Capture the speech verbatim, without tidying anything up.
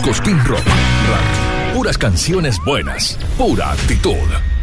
Cosquín Rock Radio. Puras canciones buenas, pura actitud.